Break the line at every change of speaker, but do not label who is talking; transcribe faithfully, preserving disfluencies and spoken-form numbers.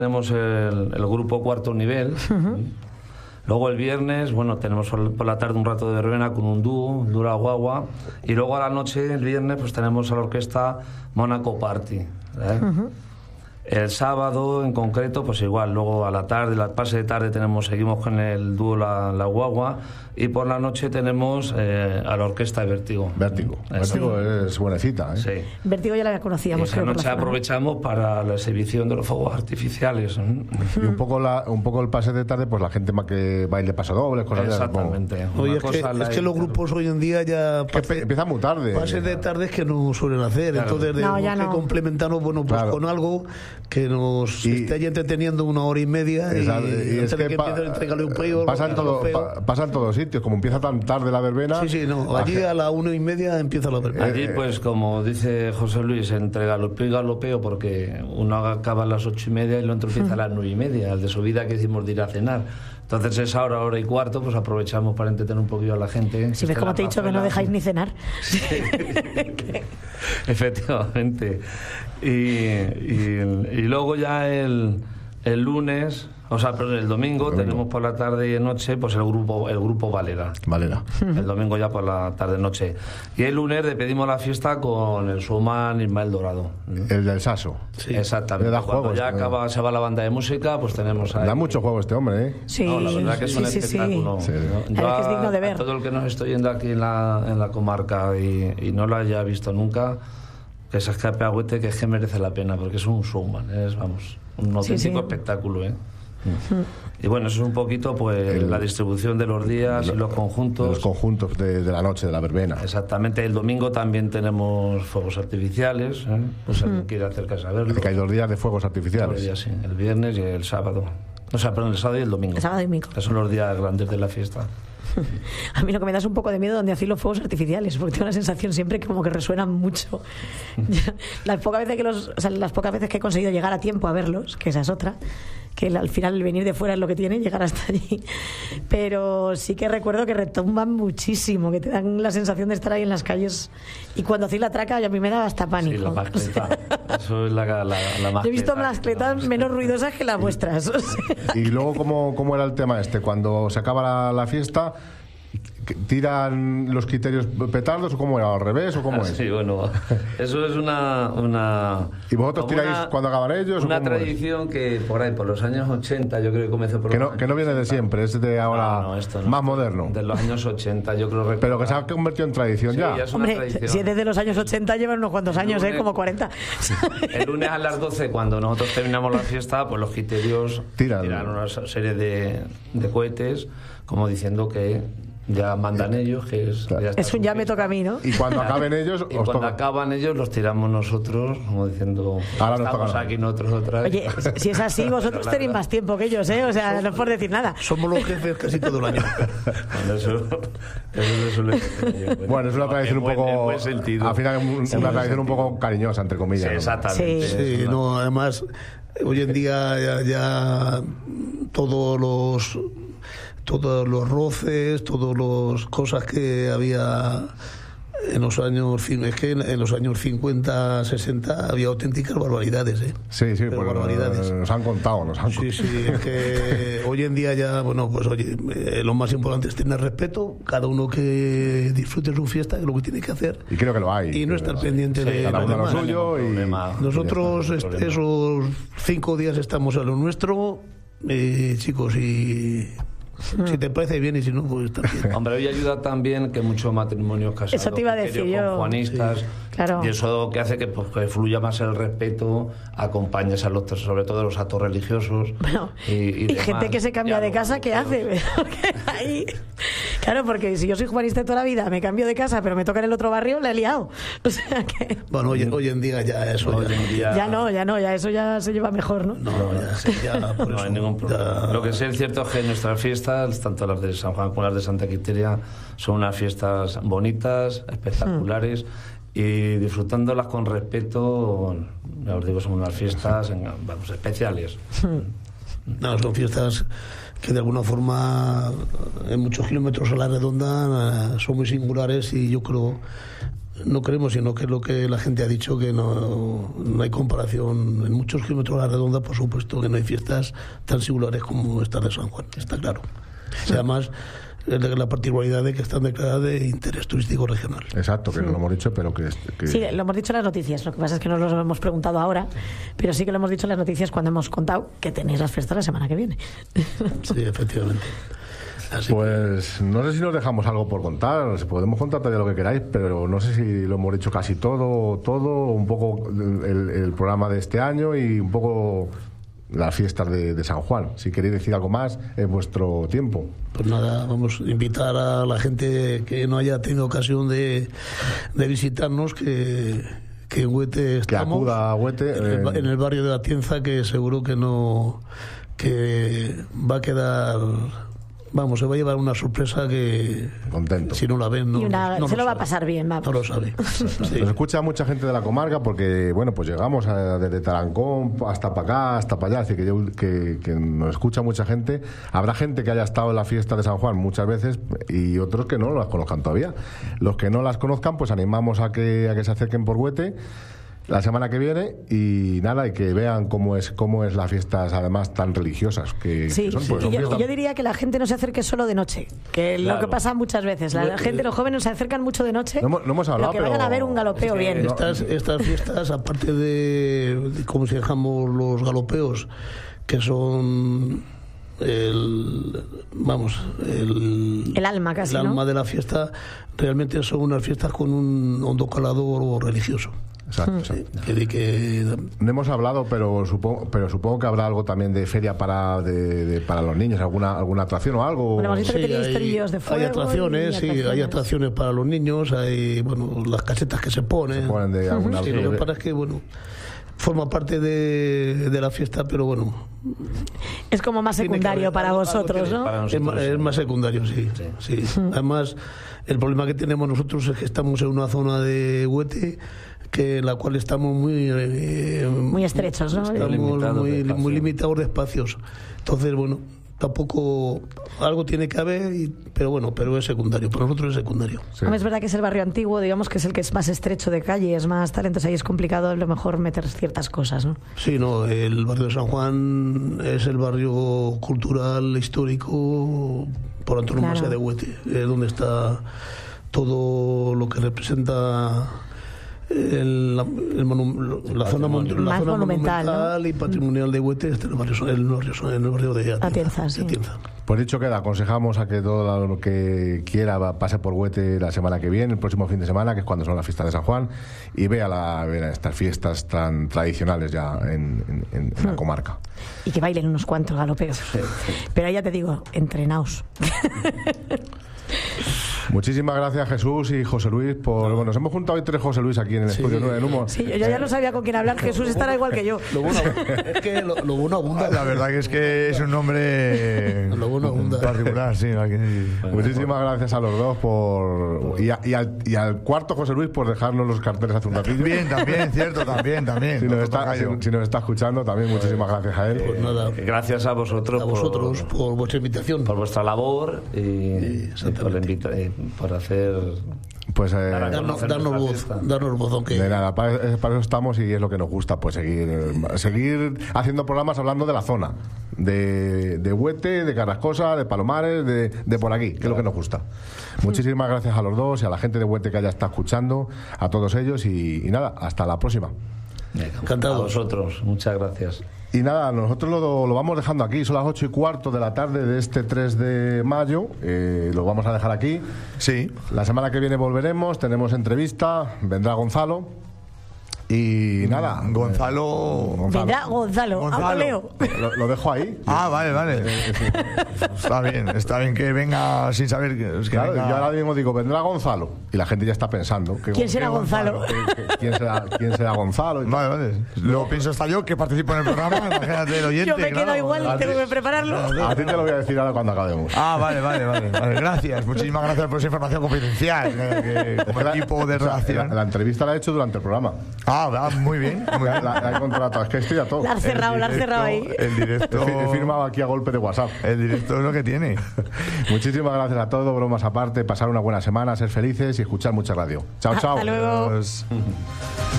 Tenemos el, el grupo Cuarto Nivel. Uh-huh. Luego el viernes, bueno, tenemos por la tarde un rato de verbena con un dúo, Dura Guagua. Y luego a la noche, el viernes, pues tenemos a la orquesta Mónaco Party. ¿eh? Uh-huh. El sábado, en concreto, pues igual. Luego a la tarde, la pase de tarde, tenemos seguimos con el dúo La, la Guagua. Y por la noche tenemos eh, a la orquesta de Vértigo.
Vértigo.
Eso.
Vértigo es buenecita, ¿eh?
Sí.
Vértigo ya la conocíamos.
Esa noche aprovechamos para la exhibición de los fuegos artificiales.
Y un poco la, un poco el pase de tarde, pues la gente más que baile pasodobles, cosas de
exactamente.
Oye, es que, es que los grupos hoy en día ya
pase, empiezan muy tarde.
Pases de tarde es que no suelen hacer.
Claro.
Entonces
no,
tenemos
no.
que complementarnos, bueno, pues claro, con algo que nos y, esté entreteniendo una hora y media.
Exacto,
y,
y es que, que pa,
un peo,
pasan todo, pa, pasan todos sitios, como empieza tan tarde la verbena.
Sí, sí, no. Allí a la una y media empieza la verbena.
Allí, pues, como dice José Luis, entre galopeo y galopeo, porque uno acaba a las ocho y media y el otro empieza a las nueve y media, el de subida que hicimos de ir a cenar. Entonces, esa hora, hora y cuarto, pues aprovechamos para entretener un poquillo a la gente.
Si ves como te he dicho que no dejáis ni cenar.
Sí. Efectivamente. Y, y, y luego ya el, el lunes, o sea, perdón, el domingo, domingo tenemos por la tarde y noche pues el grupo el grupo Valera.
Valera.
El domingo ya por la tarde y noche. Y el lunes despedimos la fiesta con el showman Ismael Dorado.
El del Saso.
Sí. Exactamente.
Da
Cuando
juegos,
ya acaba, se va la banda de música, pues tenemos ahí...
Da mucho juego este hombre, ¿eh?
Sí.
No, la verdad que es un
sí,
espectáculo.
Sí, sí.
¿no? Yo
a, que es digno de ver.
A todo el que nos estoy yendo aquí en la, en la comarca y, y no lo haya visto nunca, que se escape a Huete, que es que merece la pena, porque es un showman, es, vamos, un auténtico sí, sí. espectáculo, ¿eh? Mm. Y bueno, eso es un poquito pues el, la distribución de los días el, y los conjuntos.
Los conjuntos de, de la noche, de la verbena.
Exactamente, el domingo también tenemos fuegos artificiales, ¿eh? Pues si alguien quiere acercarse a verlo.
Que hay dos días de fuegos artificiales.
Dos días, sí, el viernes y el sábado. O sea, perdón, el sábado y el domingo.
El sábado y domingo.
Que son los días grandes de la fiesta.
A mí lo que me da es un poco de miedo donde hacéis los fuegos artificiales, porque tengo la sensación siempre que como que resuenan mucho. las pocas veces que los, o sea, las pocas veces que he conseguido llegar a tiempo a verlos, que esa es otra, que al final el venir de fuera es lo que tiene, llegar hasta allí. Pero sí que recuerdo que retumban muchísimo, que te dan la sensación de estar ahí en las calles. Y cuando hacéis la traca, a mí me daba hasta pánico.
Sí, la mascleta. Eso es la, la, la mascleta.
Yo he visto mascletas menos ruidosas que las vuestras. O sea.
Y luego, ¿cómo, cómo era el tema este? Cuando se acaba la, la fiesta, ¿tiran los criterios petardos o cómo era? ¿Al revés o cómo
ah,
es?
Sí, bueno, eso es una... una
¿Y vosotros tiráis
una,
cuando acaban ellos?
Una tradición es? que por ahí, por los años ochenta, yo creo que comenzó por...
Que no, que no viene de siempre, es de ahora
no, no, esto no,
más moderno.
De los años ochenta, yo creo...
Pero que se ha convertido en tradición
sí,
ya.
ya es
Hombre,
tradición.
si es desde los años ochenta, llevan unos cuantos el años, lunes, ¿eh? Como cuarenta.
El lunes a las doce, cuando nosotros terminamos la fiesta, pues los criterios tiran, tiran una serie de, de cohetes, como diciendo que... ya mandan ellos, que es...
Claro.
Ya
es un ya me toca a mí, ¿no?
Y cuando acaben ellos...
Y cuando toca. acaban ellos, los tiramos nosotros, como diciendo...
Ahora
estamos aquí nosotros otra vez.
Oye, si es así, vosotros tenéis más tiempo que ellos, ¿eh? O sea, somos, no es por decir nada.
Somos los jefes casi todo el año.
Bueno, eso, eso se suele decir.
Bueno, es una tradición un poco...
Buen sentido.
Al final es
sí,
una tradición un poco cariñosa, entre comillas.
Sí, exactamente.
Sí, sí no, además, hoy en día ya, ya todos los... todos los roces, todas las cosas que había en los años, es que en los años cincuenta, sesenta había auténticas barbaridades, ¿eh?
Sí, sí, pues barbaridades. Nos han contado, nos han contado.
Sí, sí, es que hoy en día ya, bueno, pues oye, eh, lo más importante es tener respeto, cada uno que disfrute su fiesta, es lo que tiene que hacer.
Y creo que lo hay.
Y no estar
sí,
pendiente
sí,
de
cada uno lo suyo y
nosotros y est- esos cinco días estamos a lo nuestro, eh, chicos, y... si te parece bien y si no, pues también.
Hombre, hoy ayuda también que muchos matrimonios casados,
eso te iba a decir yo,
juanistas,
sí, claro.
Y eso que hace que, pues, que fluya más el respeto, acompañes a los, sobre todo a los actos religiosos.
Bueno,
y, y,
y gente que se cambia de casa, ¿qué hace? Ahí, claro, porque si yo soy juanista toda la vida, me cambio de casa, pero me toca en el otro barrio, la he liado. O sea que...
Bueno, hoy, hoy en día ya eso...
Hoy
ya,
en día...
ya no, ya no, ya eso ya se lleva mejor, ¿no?
No, no, ya, sí, ya por
no
eso,
hay ningún problema.
Ya...
Lo que sí es cierto es que nuestras fiestas, tanto las de San Juan como las de Santa Quiteria, son unas fiestas bonitas, espectaculares, mm. y disfrutándolas con respeto, ya os digo, son unas fiestas en, vamos, especiales.
Mm.
No, son fiestas que de alguna forma en muchos kilómetros a la redonda son muy singulares y yo creo no creemos, sino que es lo que la gente ha dicho, que no, no hay comparación. En muchos kilómetros a la redonda, por supuesto, que no hay fiestas tan singulares como esta de San Juan, está claro. Y además, la particularidad de que están declaradas de interés turístico regional.
Exacto, que sí. No lo hemos dicho, pero que, que...
Sí, lo hemos dicho en las noticias. Lo que pasa es que no lo hemos preguntado ahora, pero sí que lo hemos dicho en las noticias cuando hemos contado que tenéis las fiestas la semana que viene.
Sí, efectivamente. Así
pues que... no sé si nos dejamos algo por contar, si podemos contar todavía lo que queráis, pero no sé si lo hemos dicho casi todo, todo, un poco el, el programa de este año y un poco las fiestas de, de San Juan. Si queréis decir algo más, es vuestro tiempo.
Pues nada, vamos a invitar a la gente que no haya tenido ocasión de, de visitarnos, que, que en Huete estamos.
Que acuda a Huete.
En el, en el barrio de Atienza, que seguro que no, que va a quedar... Vamos, se va a llevar una sorpresa que...
Contento.
Si no la ven, no,
y una,
no
se lo,
lo
va a pasar bien, vamos.
No lo sabe. Sí.
Nos escucha mucha gente de la comarca porque, bueno, pues llegamos a, desde Tarancón hasta para acá, hasta para allá, así que, yo, que, que nos escucha mucha gente. Habrá gente que haya estado en la fiesta de San Juan muchas veces y otros que no las conozcan todavía. Los que no las conozcan, pues animamos a que, a que se acerquen por Huete la semana que viene y nada, y que vean cómo es cómo es las fiestas además tan religiosas que,
sí,
que son,
sí.
pues, son
yo,
fiestas...
yo diría que la gente no se acerque solo de noche, que es claro. Lo que pasa muchas veces, la, la gente, los jóvenes se acercan mucho de noche,
no hemos, no hemos hablado,
lo que vayan
pero...
a ver un galopeo
es que
bien.
Estas, estas fiestas, aparte de, de cómo se dejamos los galopeos, que son el vamos el,
el alma casi,
el
¿no?
alma de la fiesta, realmente son unas fiestas con un hondo calado religioso.
Exacto, exacto.
Que, que...
No hemos hablado, pero supongo, pero supongo que habrá algo también de feria para de, de, para los niños, alguna alguna atracción o algo.
Bueno, hemos dicho
sí,
que tenéis
hay,
trillos de fuego.
Hay atracciones, sí,
atracciones.
hay atracciones para los niños, hay bueno las casetas que se ponen.
Se ponen de alguna
uh-huh. Sí, lo que pasa es que bueno, forma parte de, de la fiesta, pero bueno.
Es como más secundario para vosotros,
tiene,
¿no?
Para
nosotros,
es, más, es más secundario, sí. sí. sí. Además, el problema que tenemos nosotros es que estamos en una zona de Huete que en la cual estamos muy eh,
muy estrechos, ¿no?
Estamos
limitados
muy,
de
muy limitados de espacios. Entonces, bueno, tampoco algo tiene que haber, y, pero bueno, pero es secundario. Para nosotros es secundario.
Sí. Es verdad que es el barrio antiguo, digamos que es el que es más estrecho de calle, es más talentos, ahí es complicado a lo mejor meter ciertas cosas, ¿no?
Sí, no, el barrio de San Juan es el barrio cultural, histórico, por antonomasia claro. de Huete, es donde está todo lo que representa el, el monu, la, zona, la zona monumental, ¿no? Y patrimonial de Huete, este el barrio, el barrio, el barrio de Atienza.
Atienza, sí.
Atienza. Pues dicho queda, aconsejamos a que todo lo que quiera pase por Huete la semana que viene, el próximo fin de semana, que es cuando son las fiestas de San Juan, y vea, la, vea estas fiestas tan tradicionales ya en, en, en hmm. la comarca.
Y que bailen unos cuantos galopeos. Sí, sí. Pero ya te digo, entrenaos.
Muchísimas gracias, Jesús y José Luis, por bueno, nos hemos juntado hoy tres José Luis aquí en el sí. estudio nueve en Humo.
Sí, yo ya no sabía con quién hablar. Jesús estará igual que yo.
Lo bueno, es que lo, lo bueno abunda.
La verdad que es que es un nombre
lo bueno abunda.
particular, sí.
Bueno, Muchísimas gracias a los dos por y, a, y, al, y al cuarto José Luis por dejarnos los carteles hace un ratillo.
Bien, también, cierto, también, también.
Si nos, está, si, si nos está escuchando, también muchísimas gracias a él.
Pues nada,
gracias a vosotros,
a vosotros por, por vuestra invitación,
por vuestra labor y, sí, y por, invita, eh, por hacer.
Pues eh,
darnos, darnos voz, darnos voz, aunque
de nada, para, para eso estamos y es lo que nos gusta, pues seguir eh, seguir haciendo programas hablando de la zona, de, de Huete, de Carrascosa, de Palomares, de, de por aquí, que claro. es lo que nos gusta. Muchísimas gracias a los dos y a la gente de Huete que haya estado escuchando, a todos ellos y, y nada, hasta la próxima.
Encantado. A vosotros, muchas gracias.
Y nada, nosotros lo, lo vamos dejando aquí. Son las ocho y cuarto de la tarde de este tres de mayo. Eh, lo vamos a dejar aquí.
Sí.
La semana que viene volveremos. Tenemos entrevista. Vendrá Gonzalo. Y nada.
Gonzalo.
Gonzalo. Vendrá Gonzalo. Gonzalo.
Lo, lo dejo ahí.
Ah, vale, vale. Está bien, está bien que venga sin saber que. Es que
claro,
venga...
yo ahora mismo digo, vendrá Gonzalo. Y la gente ya está pensando. Que,
¿Quién será Gonzalo?
Gonzalo? ¿Qué, qué, ¿Quién, será, ¿Quién será Gonzalo?
Vale, vale. Lo pienso hasta yo, que participo en el programa. Imagínate el oyente.
Yo me quedo
claro.
igual,
a
tengo
ti,
que prepararlo.
A ti te lo voy a decir ahora cuando acabemos.
Ah, vale, vale, vale. vale. Gracias. Muchísimas gracias por esa información confidencial. Que, que, como
la,
equipo de redacción.
La, la entrevista la he hecho durante el programa.
Ah, muy bien. Muy bien.
La, la he contratado, es que estoy a todo.
La has cerrado, la has cerrado ahí.
El directo.
He firmado aquí a golpe de WhatsApp.
El Esto es lo que tiene.
Muchísimas gracias a todos, bromas aparte, pasar una buena semana, ser felices y escuchar mucha radio. Chao, chao.
Hasta luego.
Adiós.